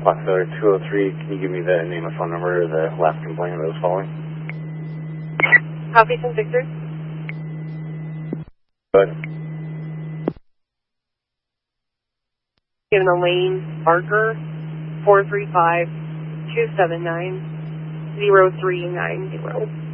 Fox Trailer 203, can you give me the name and phone number of the last complainant that was following? Copy, 10 Victor. Good. Given Elaine Barker, 435-279-0390.